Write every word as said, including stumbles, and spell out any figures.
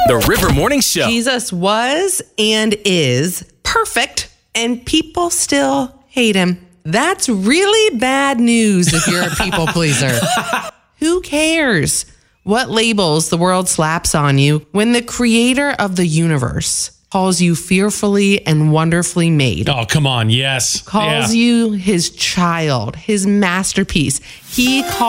The River Morning Show. Jesus was and is perfect, and people still hate him. That's really bad news if you're a people pleaser. Who cares what labels the world slaps on you when the creator of the universe calls you fearfully and wonderfully made? Oh, come on. Yes. Calls yeah. you his child, his masterpiece. He calls